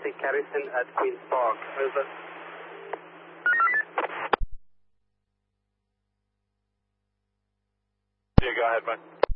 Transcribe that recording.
Taxi Carrington at Queen's Park. Over. Yeah, go ahead, man.